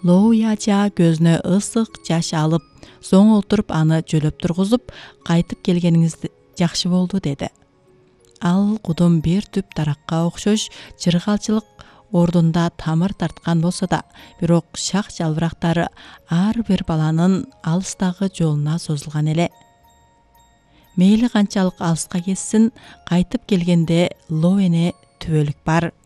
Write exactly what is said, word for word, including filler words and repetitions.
Лоуяжа көзүнө ысык жаш алып, соң отуруп аны жөлөп тургузуп, кайтып келгениңиз жакшы болду деди. Ал кудум бир түп даракка окшош жыргалчылык ордунда тамыр тарткан болсо да, бирок шак жалбырактары ар бир баланын алыстагы жолуна созулган эле. Мейли канчалык алыска кетсин, кайтып келгенде Лоуэне түбөлүк бар.